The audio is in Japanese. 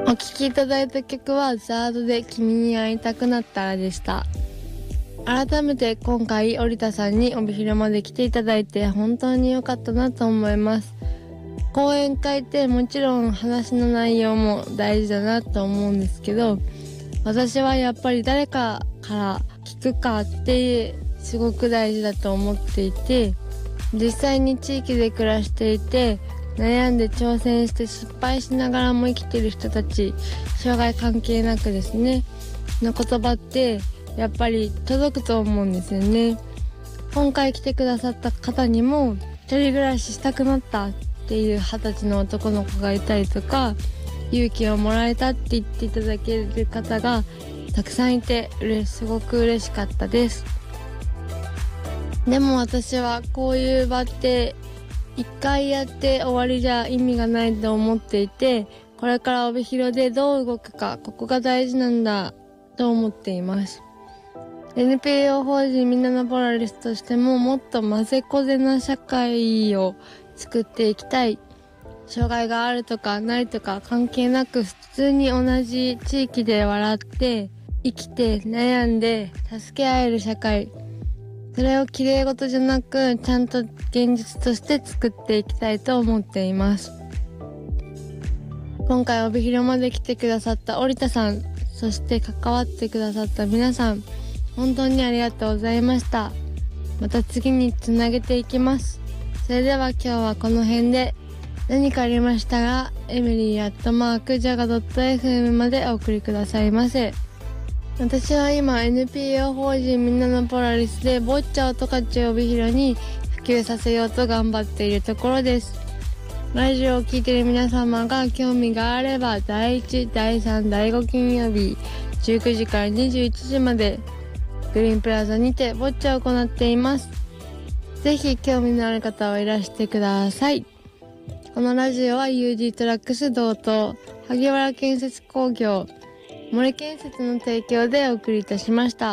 お聴きいただいた曲はZARDで君に会いたくなったらでした。改めて今回織田さんに帯広まで来ていただいて本当に良かったなと思います。講演会ってもちろん話の内容も大事だなと思うんですけど、私はやっぱり誰かから聞くかってすごく大事だと思っていて、実際に地域で暮らしていて悩んで挑戦して失敗しながらも生きてる人たち、障害関係なくですねの言葉ってやっぱり届くと思うんですよね。今回来てくださった方にも一人暮らししたくなったっていう20歳の男の子がいたりとか、勇気をもらえたって言っていただける方がたくさんいてすごく嬉しかったです。でも私はこういう場って一回やって終わりじゃ意味がないと思っていて、これから帯広でどう動くか、ここが大事なんだと思っています。NPO 法人みんなのポラリスとしてももっと混ぜこぜな社会を作っていきたい。障害があるとかないとか関係なく普通に同じ地域で笑って生きて悩んで助け合える社会、それを綺麗事じゃなくちゃんと現実として作っていきたいと思っています。今回帯広まで来てくださった織田さん、そして関わってくださった皆さん、本当にありがとうございました。また次につなげていきます。それでは今日はこの辺で。何かありましたらemily@jaga.fm までお送りくださいませ。私は今 NPO 法人みんなのポラリスでボッチャを十勝帯広に普及させようと頑張っているところです。ラジオを聞いている皆様が興味があれば第1、第3、第5金曜日19時から21時までグリーンプラザにてボッチャを行っています。ぜひ興味のある方はいらしてください。このラジオは UD トラックス同等、萩原建設工業、森建設の提供でお送りいたしました。